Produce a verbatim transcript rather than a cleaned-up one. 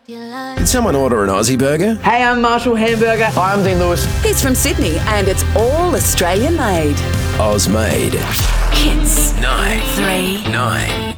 Did someone order an Aussie burger? Hey, I'm Marshall Hamburger. Hi, I'm Dean Lewis. He's from Sydney and it's all Australian made. Oz made. Hits Nine. three. Nine.